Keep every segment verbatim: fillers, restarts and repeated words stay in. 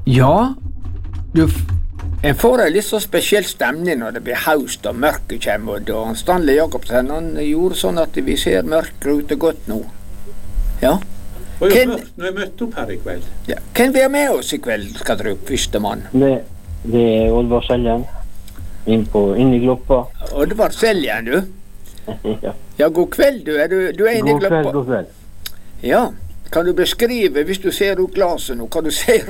Ja, du, en får en litt så spesiell stemning når det blir haust og mørket kommer, og Stanley Jacobsen, han gjorde sånn at vi ser mørket ute godt nå. Ja. Og jeg har mørkt når jeg møtte opp her i kveld. Ja. Hvem vi er med oss i kveld, skal tro, første mann? Det, det er Oddvar Seljen, inn, på, inn i Gloppa. Oddvar Seljen, du? Ja. Ja, god kveld, du. Er du, du er inne i Gloppa? God kveld, god kveld. Ja. Kan du beskrive, hvis du ser ut glaset nå, hva du ser?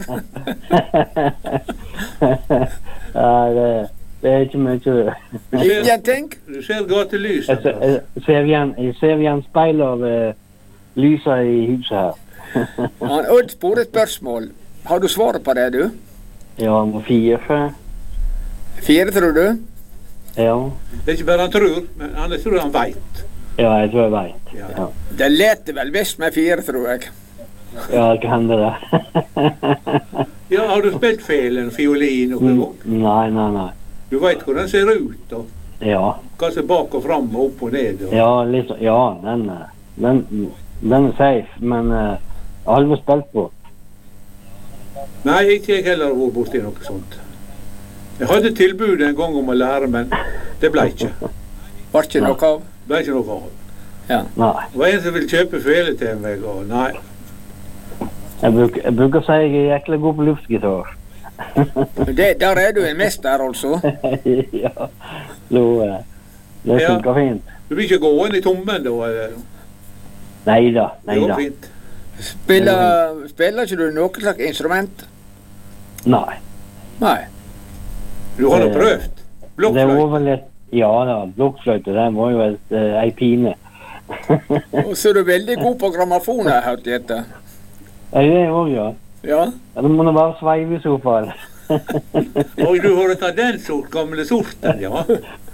Ja, det, det er ikke mye. Ingenting? Du ser gatelys. Jeg, ser- jeg ser igjen, jeg ser igjen speil av uh, lyset i huset her. Han Odd spør et spørsmål. Har du svaret på det, du? Ja, må fire. Fire, tror du? Ja. Det er ikke bare han tror, men han jeg tror han vet. Ja, jeg tror jeg vet. Ja. Ja, Det leter vel visst med fire, tror jeg. ja det kan hende det. Ja, har du spilt felen, fiolin og noe? Nei, nei, nei. Du vet hvordan den ser ut, og Ja, hva som er bak og fram og opp og ned. Og... ja, litt, ja den, eh, den, den er safe, men uh, aldri spilt på. Nei, ikke jeg heller har vært borti noe sånt. Jeg hadde tilbud en gang om å lære, men det ble ikke. Var ikke noe av? Det ble ikke noe av. Ja. Nei. Det var en som ville kjøpe fele til meg, og nei. Jeg bruker, jeg bruker å si jeg er jækla god på luftgitar. Det, der er du en mester, altså. Ja, så, uh, det Ja. funker fint. Du vil ikke gå inn i tommen da, eller? Neida, Det går neida. fint. Spiller, spiller ikke du noe slags instrument? Nei. Nei. Du har jo Eh, prøvd. Det Blokkfløyte. var vel et, ja da, blokkfløyte, den var jo et, uh, ei pine. Og så er du veldig god på grammofon, har jeg hørt etter. Ja, det var ja. Ja. Ja, det må nå bare sveive i så fall. Og du har tatt den sort, gamle sorten, ja.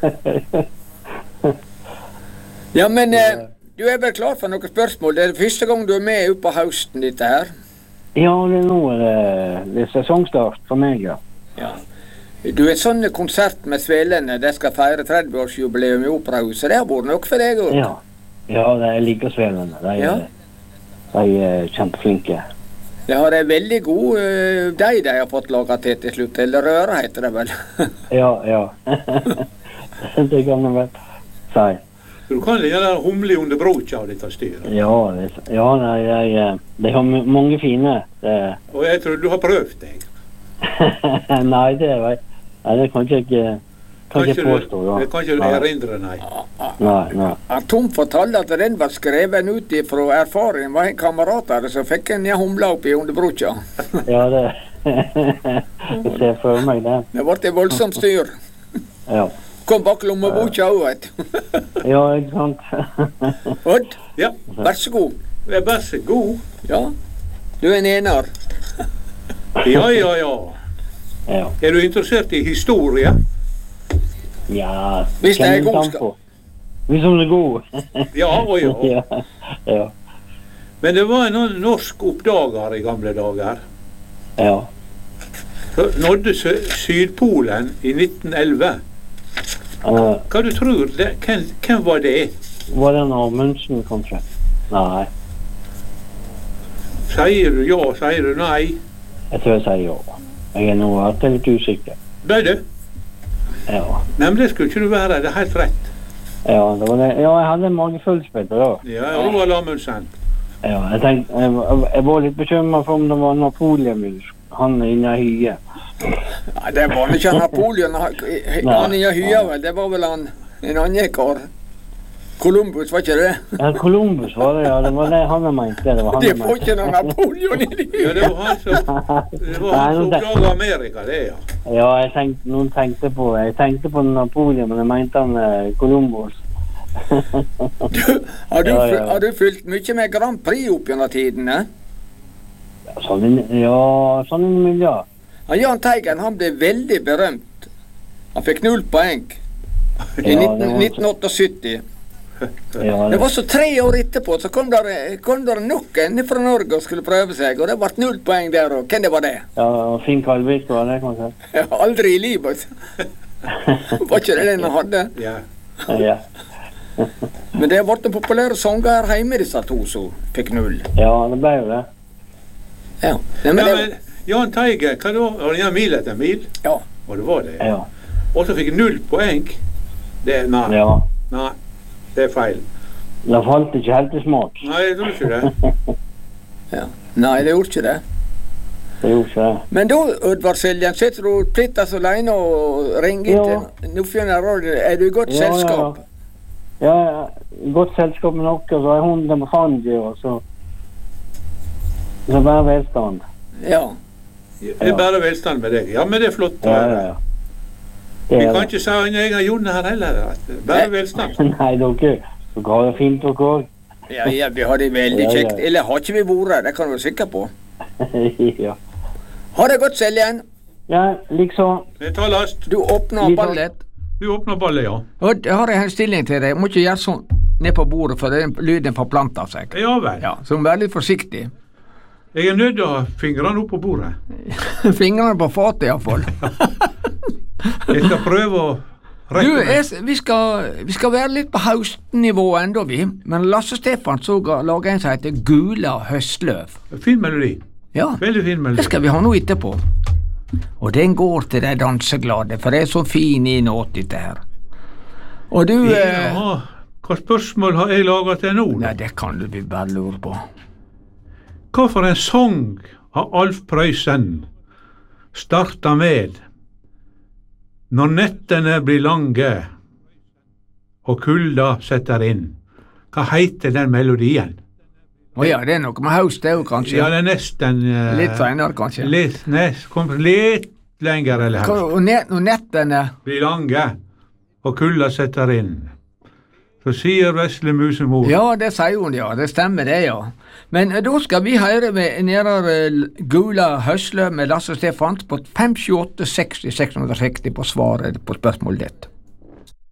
Ja, men eh, du er vel klar for noen spørsmål? Det er det første gang du er med oppe på høsten, dette her. Ja, det er nå det, det er sesongstart for meg, ja. Ja. Du er sånn konsert med Svelene, de skal feire tretti-årsjubileum i Operahuset. Det har vært noe for deg òg? Ja, ja det er like svelende. De, Ja. de er kjempeflinke. Det har en veldig god uh, deig de har fått laga til til slutt. Eller røre, heter det vel. Ja, ja. Det kan jeg vel si. Så du kan ligge der humle under brocha av dette styret. Ja, det, ja de, de, de har m- mange fine. Det, Og jeg tror du har prøvd deg. nei, det, vet- nei, det kan ikke jeg kan ikke du, påstå. Ja. det kan ikke du Nei. erindre, nei. Nei, nei. Han Tom fortalte at den var skreven ut fra erfaring. Var en kamerat der som fikk en humla oppi under brocha. Ja, det jeg ser for meg det. Det ble et voldsomt styr. Ja, Kom bak lommeboka òg, vet du. ja ikke sant? Odd, Ja, vær så god. det er bare så god. Ja, du er en ener. Ja, ja, ja. Ja, Er du interessert i historie? ja. Hvis det er kjenner god ikke skal- an på. Hvis hun er god. Ja og ja. Ja, ja, Men det var en norsk oppdager i gamle dager. ja. Så nådde Sø- Sydpolen i nitten elleve. Uh, Hva du tror? Det, hvem, hvem var det? var det når München kom frem? Nei, Sier du ja, sier du nei? jeg tror jeg sier ja. Jeg er nå alltid litt usikker. Ble du? Ja, Nei, men det skulle ikke du være. Det er helt rett. ja, det var det. Ja, jeg hadde magefullspill da. Ja, og det var Lamundsen. Ja, jeg tenkte, jeg, var- jeg var litt bekymret for om det var Napoleon, han inne i hyet. Nei, det var ikke Napoleon. Han- Han i hya, vel. Det var vel han en annen kar. Columbus, var ikke det? Ja, Columbus var det, ja. Det var det han jeg mente. Det var han Det jeg får mente. ikke noen Napoleon i det. Ja, det var han som, det var han som oppdaget Amerika, det, ja. Ja, jeg tenkte, noen tenkte på, jeg tenkte på Napoleon, men jeg mente han eh, Columbus. Du, har, du, Ja, ja. har du fulgt mye med Grand Prix opp gjennom tidene? Ja, sånn, inn- ja, sånn innimellom, ja. Han Jahn Teigen, han ble veldig berømt. Han fikk null poeng i Ja, nitten, det var- nitten syttiåtte. Ja, Det var så tre år etterpå, så kom der, kom der nok en fra Norge og skulle prøve seg, og det ble null poeng der òg. Hvem det var det? ja, Finn Kalvik var det, kanskje. Aldri i livet. Var ikke det den han hadde? Ja. Ja, Men det har vært en populær sanger her hjemme, disse to som fikk null. ja det ble jo det. Ja, Nei, men Ja, det, men Jan Teigen, hva da? Var det en mil etter mil? Ja. Og det var det. Ja. Og så fikk jeg null poeng. Det, nei, Ja. nei, det er feil. Det falt ikke helt i smak. Nei, jeg tror ikke det. ja. Nei, det gjorde ikke det. Det gjorde ikke det. Men da, Oddvar Siljan, sitter du plittes alene og ringer Ja. til Nordfjordeid Radio. Er du i godt Ja, ja, selskap? Ja, ja, godt selskap med noe, så er hun med Fandy, og så så bare velstand. Ja. Det er bare velstand med deg. Ja, men det er flott. Ja, ja, ja. Det Vi er kan det. ikke si en egen Jonne her heller. at Bare velstand. Nei, dere, dere har det fint dere òg. Ja, ja, vi har det veldig Ja, ja. kjekt. Eller har ikke vi vært her, det kan du være sikker på. Ja. Ha det godt, Siljan. Ja, liksom. Det tar last. Du åpner Litt- ballet. Du åpner ballet, ja. Og jeg har en stilling til deg. Jeg må ikke gjøre sånn ned på bordet, for den lyden forplanter seg. Ja vel. Ja, så vær litt forsiktig. Jeg er nødt til å ha fingrene opp på bordet. Fingrene på fatet, iallfall. Jeg skal prøve å Du, rekke meg. jeg, vi, skal, vi skal være litt på høstnivå ennå, vi. Men Lasse Stefan så ga- laga en som heter Gula høstløv. Fin melodi. Ja, Veldig fin melodi. det skal vi ha nå etterpå. Og den går til de danseglade, for det er så fin innåt dette her. Og du eh, Ja, hva spørsmål har jeg laga til nå? Nei, det kan du vi bare lure på. Hva for en sang har Alf Prøysen starta med når nettene blir lange og kulda setter inn? Hva heter den melodien? Å ja, det er noe med høst det òg, kanskje? Ja, det er nesten eh, Litt seinere, kanskje? Litt, nest, kom, litt lenger eller Hva- helst. Og net, når nettene Blir lange og kulda setter inn. Så sier vesle musemor. Ja, det sier hun, ja. Det stemmer, det, ja. Men eh, da skal vi høre med nærere Gula høsle med Lasse Stefans på fem sju åtte seksti seks seksti på svaret på spørsmålet ditt.